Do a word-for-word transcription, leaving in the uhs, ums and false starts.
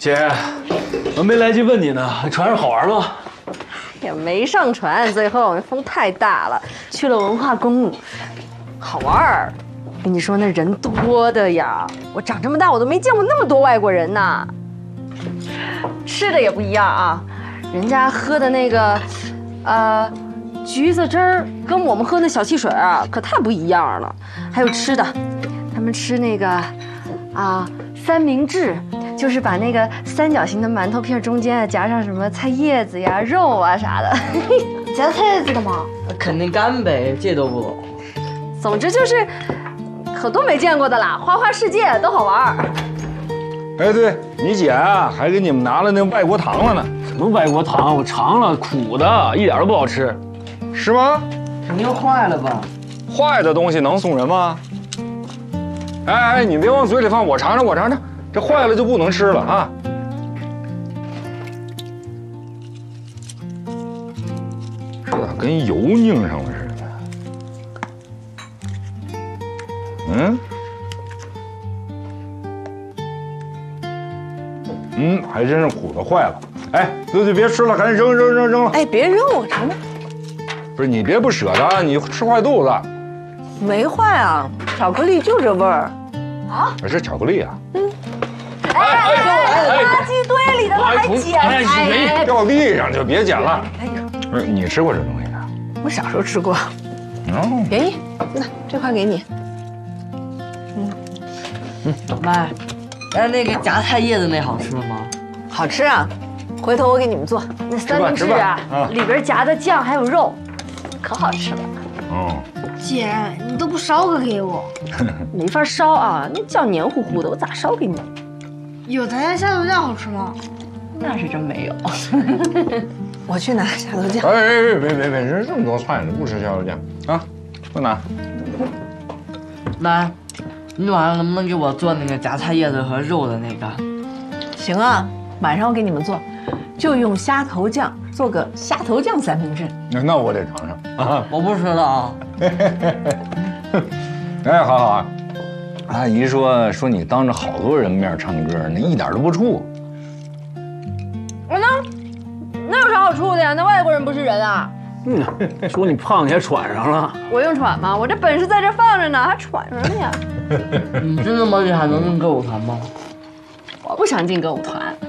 姐，我没来及问你呢，船上好玩吗？ 也没上船，最后风太大了，去了文化宫，好玩儿。跟你说那人多的呀，我长这么大我都没见过那么多外国人呢。吃的也不一样啊，人家喝的那个，呃，橘子汁儿跟我们喝那小汽水啊可太不一样了。还有吃的，他们吃那个，啊，三明治。就是把那个三角形的馒头片中间夹上什么菜叶子呀、肉啊啥的。 夹菜叶子干嘛？ 肯定干呗，这都不懂。 总之就是可多没见过的啦，花花世界都好玩。 哎，对你姐啊，还给你们拿了那外国糖了呢。 什么外国糖？我尝了，苦的，一点都不好吃。 是吗？ 肯定坏了吧？ 坏的东西能送人吗？哎哎，你别往嘴里放，我尝尝，我尝尝。这坏了就不能吃了啊！这咋跟油拧上了似的？嗯，嗯，还真是苦的坏了。哎，对对，别吃了，赶紧扔扔扔扔了。 哎，别扔，我尝尝。 不是你别不舍得，你吃坏肚子。 没坏啊，巧克力就这味儿。 啊？ 是巧克力啊。嗯。 哎哎哎！垃圾堆里的还捡？ 哎，掉地上就别捡了。哎呀，不是你吃过这东西啊？ 我小时候吃过， 哦， 便宜。那这块给你。 嗯嗯，妈，哎，那个夹菜叶子那好吃吗？ 好吃啊，回头我给你们做。 那三明治啊，里边夹的酱还有肉，可好吃了。 哦， 姐，你都不烧个给我？ 没法烧啊，那酱黏糊糊的，我咋烧给你？ 有咱家虾头酱好吃吗？ 那是真没有。 我去拿虾头酱。 哎哎哎，别别别，人这么多菜呢，不吃虾头酱啊？不拿。 妈，你晚上能不能给我做那个夹菜叶子和肉的那个？ 行啊，晚上我给你们做，就用虾头酱做个虾头酱三明治。 那那我得尝尝啊！ 我不吃了啊。 哎，好好啊。阿姨说说你当着好多人面唱歌，那一点都不怵。 我呢？那有啥好怵的呀？那外国人不是人啊？ 嗯，说你胖，你还喘上了。 我用喘吗？我这本事在这放着呢，还喘什么呀？ 你真的吗？你还能进歌舞团吗？ 我不想进歌舞团。